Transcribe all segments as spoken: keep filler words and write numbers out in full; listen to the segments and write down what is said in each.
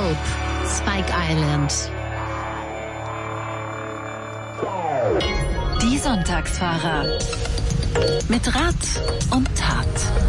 Hope, Spike Island. Die Sonntagsfahrer mit Rat und Tat.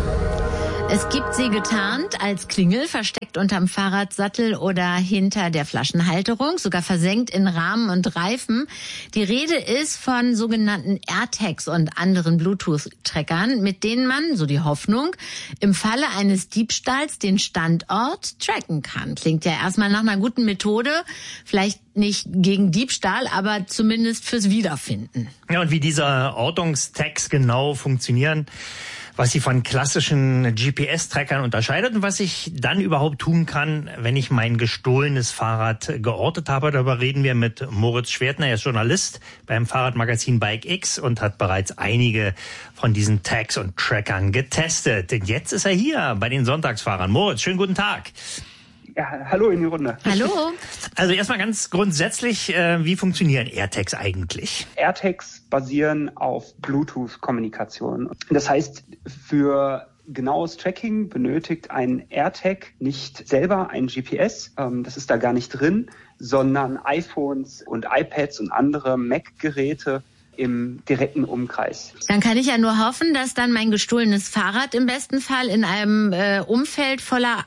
Es gibt sie getarnt als Klingel, versteckt unterm Fahrradsattel oder hinter der Flaschenhalterung, sogar versenkt in Rahmen und Reifen. Die Rede ist von sogenannten AirTags und anderen Bluetooth-Trackern, mit denen man, so die Hoffnung, im Falle eines Diebstahls den Standort tracken kann. Klingt ja erstmal nach einer guten Methode, vielleicht nicht gegen Diebstahl, aber zumindest fürs Wiederfinden. Ja, und wie diese Ortungstags genau funktionieren, was sie von klassischen G P S-Trackern unterscheidet und was ich dann überhaupt tun kann, wenn ich mein gestohlenes Fahrrad geortet habe. Darüber reden wir mit Moritz Schwertner. Er ist Journalist beim Fahrradmagazin Bike X und hat bereits einige von diesen Tags und Trackern getestet. Und jetzt ist er hier bei den Sonntagsfahrern. Moritz, schönen guten Tag. Ja, hallo in die Runde. Hallo. Also erstmal ganz grundsätzlich, äh, wie funktionieren AirTags eigentlich? AirTags basieren auf Bluetooth-Kommunikation. Das heißt, für genaues Tracking benötigt ein AirTag nicht selber ein G P S, ähm, das ist da gar nicht drin, sondern iPhones und iPads und andere Mac-Geräte im direkten Umkreis. Dann kann ich ja nur hoffen, dass dann mein gestohlenes Fahrrad im besten Fall in einem äh, Umfeld voller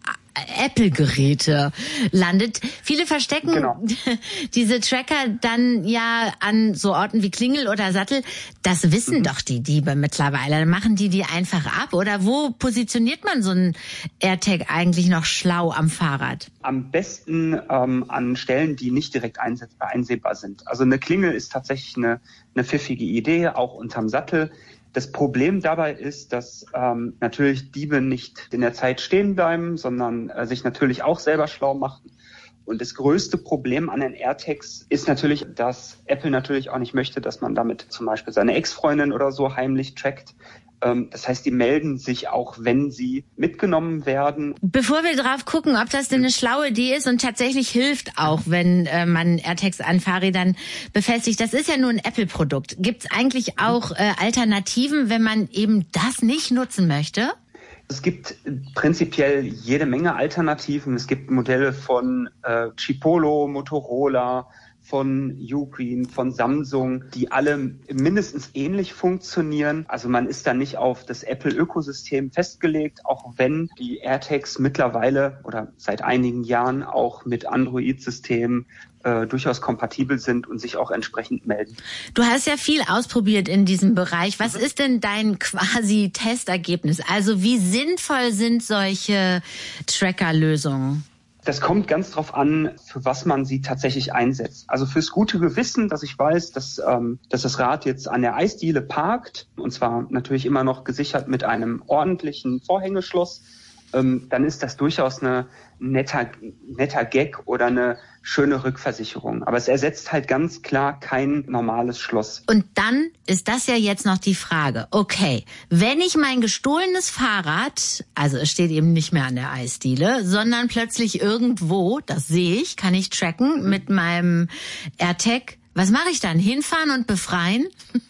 Apple-Geräte landet. Viele verstecken genau. diese Tracker dann ja an so Orten wie Klingel oder Sattel. Das wissen mhm. doch die Diebe mittlerweile. Dann machen die die einfach ab. Oder wo positioniert man so einen AirTag eigentlich noch schlau am Fahrrad? Am besten ähm, an Stellen, die nicht direkt einsehbar sind. Also eine Klingel ist tatsächlich eine, eine pfiffige Idee, auch unterm Sattel. Das Problem dabei ist, dass ähm, natürlich Diebe nicht in der Zeit stehen bleiben, sondern äh, sich natürlich auch selber schlau machen. Und das größte Problem an den AirTags ist natürlich, dass Apple natürlich auch nicht möchte, dass man damit zum Beispiel seine Ex-Freundin oder so heimlich trackt. Ähm, das heißt, die melden sich auch, wenn sie mitgenommen werden. Bevor wir drauf gucken, ob das denn eine schlaue Idee ist und tatsächlich hilft auch, wenn äh, man AirTags an Fahrrädern befestigt. Das ist ja nur ein Apple-Produkt. Gibt es eigentlich auch äh, Alternativen, wenn man eben das nicht nutzen möchte? Es gibt prinzipiell jede Menge Alternativen. Es gibt Modelle von äh, Chipolo, Motorola, von Ugreen, von Samsung, die alle mindestens ähnlich funktionieren. Also man ist da nicht auf das Apple-Ökosystem festgelegt, auch wenn die AirTags mittlerweile oder seit einigen Jahren auch mit Android-Systemen äh, durchaus kompatibel sind und sich auch entsprechend melden. Du hast ja viel ausprobiert in diesem Bereich. Was ist denn dein quasi Testergebnis? Also wie sinnvoll sind solche Tracker-Lösungen? Das kommt ganz drauf an, für was man sie tatsächlich einsetzt. Also fürs gute Gewissen, dass ich weiß, dass, ähm, dass das Rad jetzt an der Eisdiele parkt, und zwar natürlich immer noch gesichert mit einem ordentlichen Vorhängeschloss, ähm, dann ist das durchaus eine netter, netter Gag oder eine schöne Rückversicherung. Aber es ersetzt halt ganz klar kein normales Schloss. Und dann ist das ja jetzt noch die Frage. Okay, wenn ich mein gestohlenes Fahrrad, also es steht eben nicht mehr an der Eisdiele, sondern plötzlich irgendwo, das sehe ich, kann ich tracken mit meinem AirTag. Was mache ich dann? Hinfahren und befreien?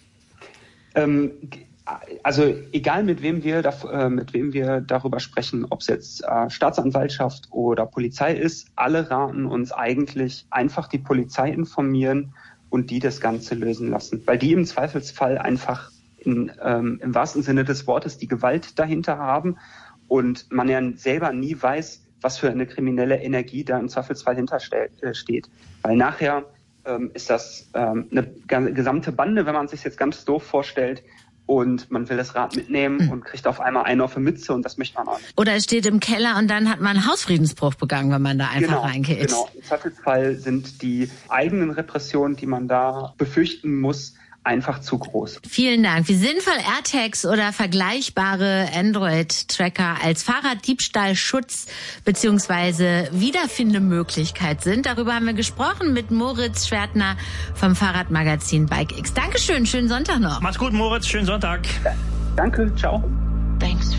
Ähm, Also egal mit wem wir da, äh, mit wem wir darüber sprechen, ob es jetzt äh, Staatsanwaltschaft oder Polizei ist, alle raten uns eigentlich einfach die Polizei informieren und die das Ganze lösen lassen, weil die im Zweifelsfall einfach in, ähm, im wahrsten Sinne des Wortes die Gewalt dahinter haben und man ja selber nie weiß, was für eine kriminelle Energie da im Zweifelsfall hinter äh, steht, weil nachher ähm, ist das ähm, eine gesamte Bande, wenn man sich jetzt ganz doof vorstellt. Und man will das Rad mitnehmen und kriegt auf einmal einen auf die Mütze und das möchte man auch nicht. Oder es steht im Keller und dann hat man einen Hausfriedensbruch begangen, wenn man da einfach genau, reingeht. Genau, im Zweifelsfall sind die eigenen Repressionen, die man da befürchten muss, einfach zu groß. Vielen Dank. Wie sinnvoll AirTags oder vergleichbare Android-Tracker als Fahrraddiebstahlschutz bzw. Wiederfindemöglichkeit sind, darüber haben wir gesprochen mit Moritz Schwertner vom Fahrradmagazin Bike X. Dankeschön, schönen Sonntag noch. Mach's gut, Moritz, schönen Sonntag. Danke, ciao. Thanks.